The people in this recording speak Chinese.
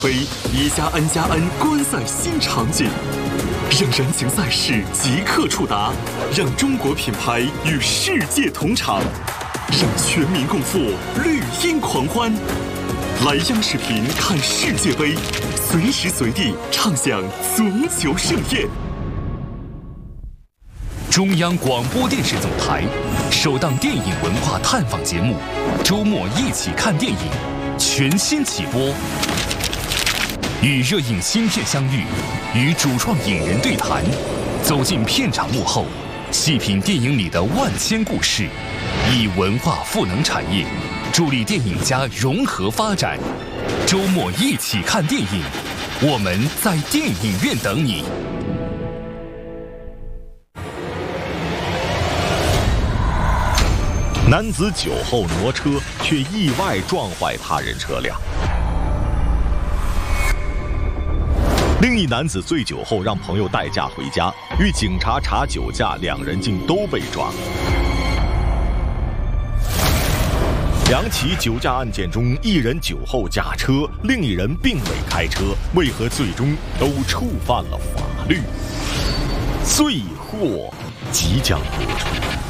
杯1+N+N 观赛新场景，让人情赛事即刻触达，让中国品牌与世界同场，让全民共赴绿茵狂欢。来央视频看世界杯，随时随地畅享足球盛宴。 中央广播电视总台首档电影文化探访节目《周末一起看电影》全新起播，与热映新片相遇，与主创影人对谈，走进片场幕后，细品电影里的万千故事，以文化赋能产业，助力电影家融合发展。周末一起看电影，我们在电影院等你。 男子酒后挪车，却意外撞坏他人车辆。另一男子醉酒后让朋友代驾回家，与警察查酒驾，两人竟都被抓。两起酒驾案件中，一人酒后驾车，另一人并未开车，为何最终都触犯了法律？罪祸即将播出。